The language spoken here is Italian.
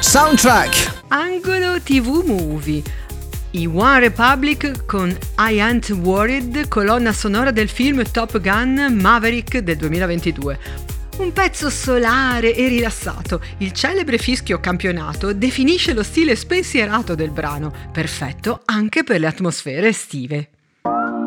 Soundtrack. Angolo TV Movie. I One Republic con I Ain't Worried, colonna sonora del film Top Gun Maverick del 2022. Un pezzo solare e rilassato, il celebre fischio campionato definisce lo stile spensierato del brano, perfetto anche per le atmosfere estive.